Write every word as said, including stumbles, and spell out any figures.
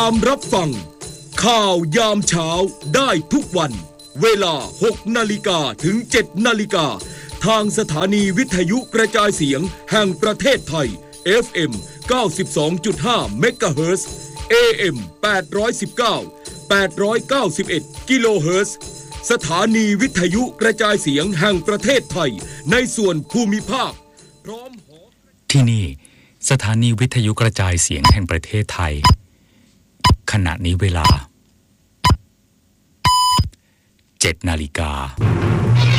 ตามรับฟังข่าวยามเช้าได้ทุกวันเวลาหกนาฬิกาถึงเจ็ดนาฬิกาทางสถานีวิทยุกระจายเสียงแห่งประเทศไทย เอฟ เอ็ม เก้าสิบสองจุดห้า เมกะเฮิรตซ์ เอ เอ็ม แปดร้อยสิบเก้า แปดร้อยเก้าสิบเอ็ด กิโลเฮิรตซ์สถานีวิทยุกระจายเสียงแห่งประเทศไทยในส่วนภูมิภาคพร้อมที่นี่สถานีวิทยุกระจายเสียงแห่งประเทศไทยขณะนี้เวลาเจ็ดนาฬิกา